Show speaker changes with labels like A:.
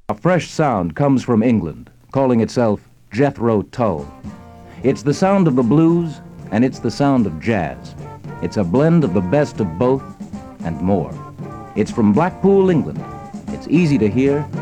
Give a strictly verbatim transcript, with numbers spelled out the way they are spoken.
A: A fresh sound comes from England, calling itself Jethro Tull. It's the sound of the blues, and it's the sound of jazz. It's a blend of the best of both and more. It's from Blackpool, England. It's easy to hear,